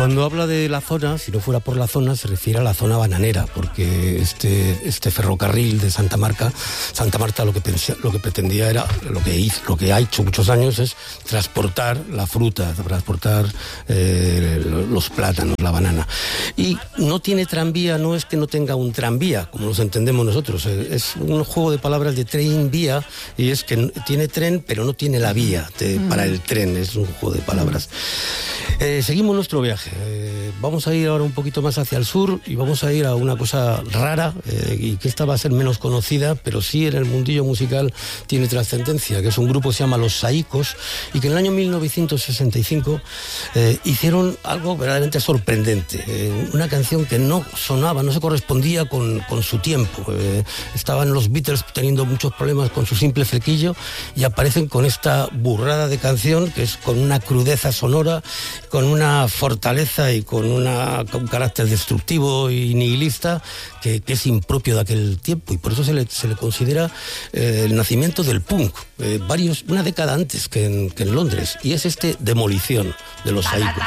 Cuando habla de la zona, si no fuera por la zona, se refiere a la zona bananera, porque este ferrocarril de Santa Marta lo que pretendía era, lo que ha hecho muchos años es transportar la fruta, transportar los plátanos, la banana. Y no tiene tranvía, no es que no tenga un tranvía, como los entendemos nosotros, es un juego de palabras de tren vía, y es que tiene tren, pero no tiene la vía para el tren, es un juego de palabras. Seguimos nuestro viaje. Vamos a ir ahora un poquito más hacia el sur y vamos a ir a una cosa rara y que esta va a ser menos conocida, pero sí en el mundillo musical tiene trascendencia, que es un grupo que se llama Los Saicos y que en el año 1965 hicieron algo verdaderamente sorprendente, una canción que no sonaba, no se correspondía con su tiempo. Estaban los Beatles teniendo muchos problemas con su simple flequillo y aparecen con esta burrada de canción que es con una crudeza sonora, con una fortaleza y con un carácter destructivo y nihilista que es impropio de aquel tiempo, y por eso se le considera el nacimiento del punk, una década antes que en Londres, y es Demolición de Los Saicos.